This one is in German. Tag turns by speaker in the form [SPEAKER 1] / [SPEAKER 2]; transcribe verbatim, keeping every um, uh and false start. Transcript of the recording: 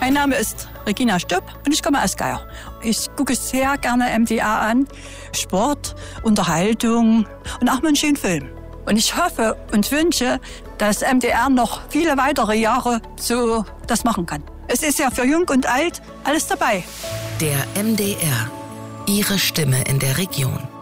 [SPEAKER 1] Mein Name ist Regina Stupp und ich komme aus Geier. Ich gucke sehr gerne M D R an. Sport, Unterhaltung und auch mal einen schönen Film. Und ich hoffe und wünsche, dass M D R noch viele weitere Jahre so das machen kann. Es ist ja für Jung und Alt alles dabei.
[SPEAKER 2] Der M D R. Ihre Stimme in der Region.